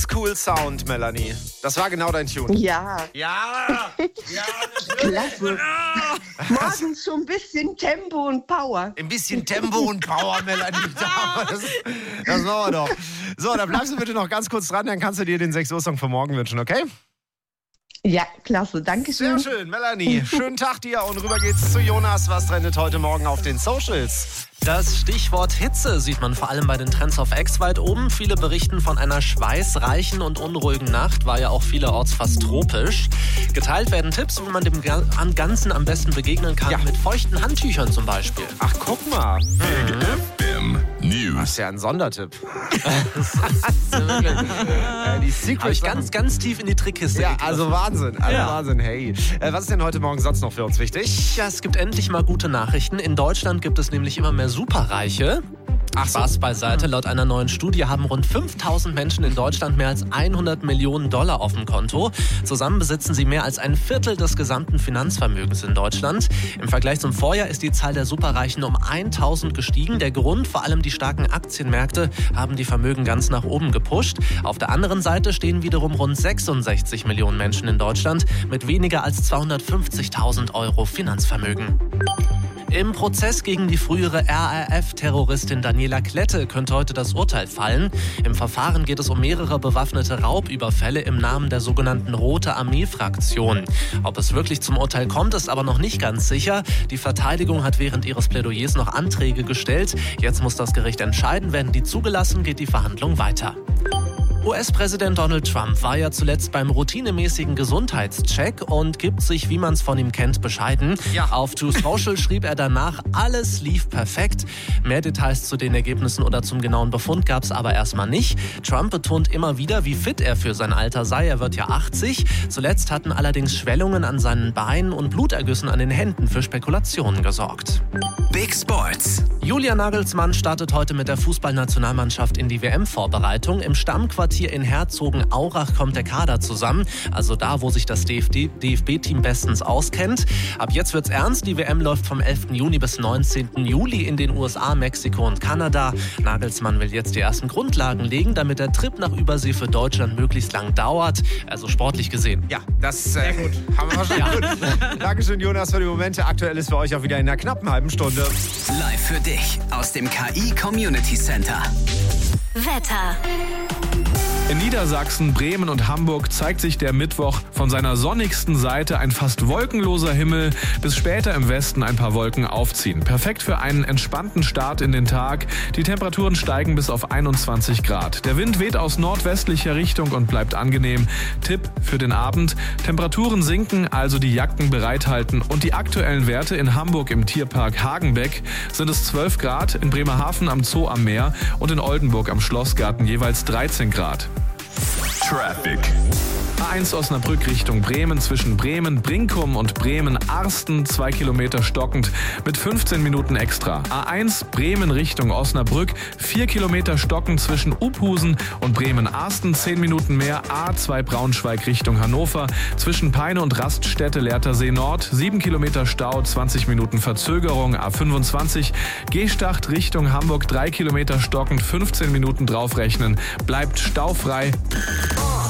Cool Sound, Melanie. Das war genau dein Tune. Ja, Ja! klasse. Morgens so ein bisschen Tempo und Power. Ein bisschen Tempo und Power, Melanie. Das machen wir doch. So, dann bleibst du bitte noch ganz kurz dran, dann kannst du dir den 6 Uhr Song für morgen wünschen, okay? Ja, klasse. Dankeschön. Sehr schön, Melanie. Schönen Tag dir und rüber geht's zu Jonas. Was trendet heute Morgen auf den Socials? Das Stichwort Hitze sieht man vor allem bei den Trends auf X weit oben. Viele berichten von einer schweißreichen und unruhigen Nacht, war ja auch vielerorts fast tropisch. Geteilt werden Tipps, wie man dem Ganzen am besten begegnen kann, mit feuchten Handtüchern zum Beispiel. Ach, guck mal. FM Das News. ist ja ein Sondertipp. Die Secrets. Habe ich ganz tief in die Trickkiste Ja, gegriffen. also Wahnsinn. Wahnsinn. Hey, was ist denn heute Morgen sonst noch für uns wichtig? Ja, es gibt endlich mal gute Nachrichten. In Deutschland gibt es nämlich immer mehr Superreiche. Ach so. Spaß beiseite. Laut einer neuen Studie haben rund 5000 Menschen in Deutschland mehr als 100 Millionen Dollar auf dem Konto. Zusammen besitzen sie mehr als ein Viertel des gesamten Finanzvermögens in Deutschland. Im Vergleich zum Vorjahr ist die Zahl der Superreichen um 1000 gestiegen. Der Grund, vor allem die starken Aktienmärkte, haben die Vermögen ganz nach oben gepusht. Auf der anderen Seite stehen wiederum rund 66 Millionen Menschen in Deutschland mit weniger als 250.000 Euro Finanzvermögen. Im Prozess gegen die frühere RAF-Terroristin Daniela Klette könnte heute das Urteil fallen. Im Verfahren geht es um mehrere bewaffnete Raubüberfälle im Namen der sogenannten Rote Armee-Fraktion. Ob es wirklich zum Urteil kommt, ist aber noch nicht ganz sicher. Die Verteidigung hat während ihres Plädoyers noch Anträge gestellt. Jetzt muss das Gericht entscheiden, werden die zugelassen, geht die Verhandlung weiter. US-Präsident Donald Trump war ja zuletzt beim routinemäßigen Gesundheitscheck und gibt sich, wie man es von ihm kennt, bescheiden. Ja. Auf Truth Social schrieb er danach, alles lief perfekt. Mehr Details zu den Ergebnissen oder zum genauen Befund gab es aber erstmal nicht. Trump betont immer wieder, wie fit er für sein Alter sei. Er wird ja 80. Zuletzt hatten allerdings Schwellungen an seinen Beinen und Blutergüssen an den Händen für Spekulationen gesorgt. Big Sports. Julian Nagelsmann startet heute mit der Fußballnationalmannschaft in die WM-Vorbereitung. Im Stammquartier in Herzogenaurach kommt der Kader zusammen, also da, wo sich das DFB-Team bestens auskennt. Ab jetzt wird's ernst. Die WM läuft vom 11. Juni bis 19. Juli in den USA, Mexiko und Kanada. Nagelsmann will jetzt die ersten Grundlagen legen, damit der Trip nach Übersee für Deutschland möglichst lang dauert, also sportlich gesehen. Ja, das gut. Haben wir wahrscheinlich gut. Dankeschön, Jonas, für die Momente. Aktuell ist für euch auch wieder in einer knappen halben Stunde. Live für dich aus dem KI Community Center. Wetter. In Niedersachsen, Bremen und Hamburg zeigt sich der Mittwoch von seiner sonnigsten Seite. Ein fast wolkenloser Himmel, bis später im Westen ein paar Wolken aufziehen. Perfekt für einen entspannten Start in den Tag. Die Temperaturen steigen bis auf 21 Grad. Der Wind weht aus nordwestlicher Richtung und bleibt angenehm. Tipp für den Abend: Temperaturen sinken, also die Jacken bereithalten. Und die aktuellen Werte in Hamburg im Tierpark Hagenbeck sind es 12 Grad, in Bremerhaven am Zoo am Meer und in Oldenburg am Schlossgarten jeweils 13 Grad. Traffic. A1 Osnabrück Richtung Bremen, zwischen Bremen-Brinkum und Bremen-Arsten 2 Kilometer stockend mit 15 Minuten extra. A1 Bremen Richtung Osnabrück 4 Kilometer stockend zwischen Uphusen und Bremen-Arsten 10 Minuten mehr. A2 Braunschweig Richtung Hannover zwischen Peine und Raststätte Lehrtersee Nord 7 Kilometer Stau, 20 Minuten Verzögerung. A25 Gestacht Richtung Hamburg 3 Kilometer stockend, 15 Minuten draufrechnen. Bleibt staufrei.